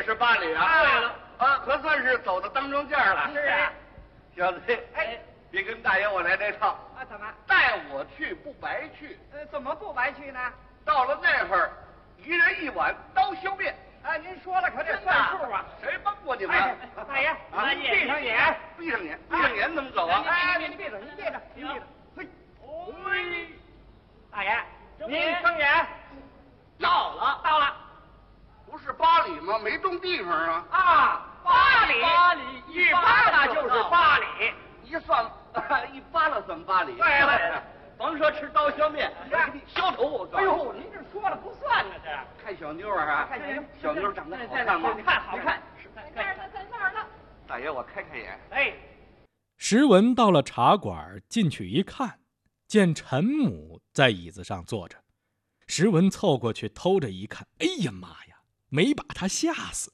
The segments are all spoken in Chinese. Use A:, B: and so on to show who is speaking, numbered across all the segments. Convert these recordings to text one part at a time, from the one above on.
A: 是8里啊。
B: 对了，
A: 可算是走到当中间了。
B: 是啊，
A: 小子，别跟大爷我来这套。
B: 怎么？
A: 带我去不白去。
B: 怎么不白去呢？
A: 到了那会儿，1人1碗刀削面。
B: 您说了可得算数啊！
A: 谁帮过你们？
B: 大爷，您闭上眼，
A: 闭上眼，闭上眼怎么走啊？
B: 您闭着，您闭着，您闭着。嘿，大爷，您睁眼。
A: 到了，
B: 到了。
A: 不是8里吗？没动地方啊。
B: 8里，1扒拉就是8里，
A: 一算1扒拉算8里。
B: 对了，
A: 甭说吃刀削面，削头我告诉你。
B: 哎呦，您这说了不算呢，这
A: 看小妞啊，
B: 看
A: 小妞长得好看吗？
B: 好看，在那儿呢。
A: 大爷，我开眼。
C: 石文到了茶馆，进去一看，见陈母在椅子上坐着。石文凑过去偷着一看，哎呀妈呀，没把他吓死。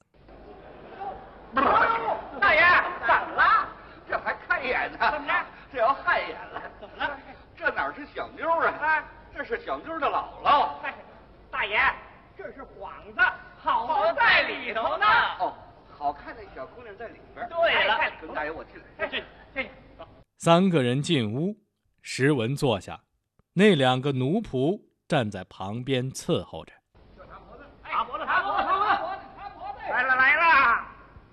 B: 大爷，怎么了？
A: 这还开眼呢？
B: 怎么着？
A: 这要害眼了？
B: 怎么了？
A: 这哪是小妞啊？这是小妞的姥姥。
B: 大爷，这是幌子，好在里头呢。
A: 好看的小姑娘在里边。
B: 对了，
A: 跟大爷我进来。
B: 进。
C: 3个人进屋，石文坐下，那2个奴仆站在旁边伺候着。
B: 查脖子。来了。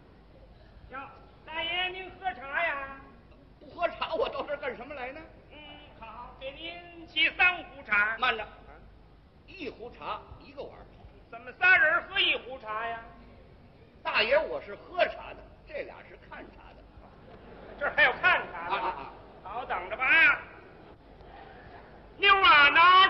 B: 大爷，您喝茶呀？
A: 不喝茶，我到这干什么来呢？
B: 好，给您沏3壶茶。
A: 慢着，1壶茶1个碗。
B: 怎么3人喝1壶茶呀？
A: 大爷，我是喝茶的，这俩是看茶的。
B: 这还有看茶的。好，等着吧。妞啊，拿